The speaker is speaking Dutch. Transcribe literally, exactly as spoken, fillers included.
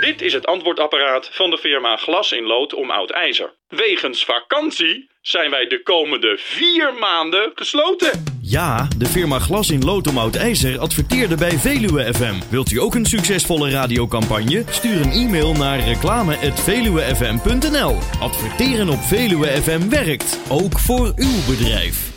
Dit is het antwoordapparaat van de firma Glas in Lood om Oud IJzer. Wegens vakantie zijn wij de komende vier maanden gesloten. Ja, de firma Glas in Lood om Oud IJzer adverteerde bij Veluwe F M. Wilt u ook een succesvolle radiocampagne? Stuur een e-mail naar reclame at veluwe f m punt n l. Adverteren op Veluwe F M werkt, ook voor uw bedrijf.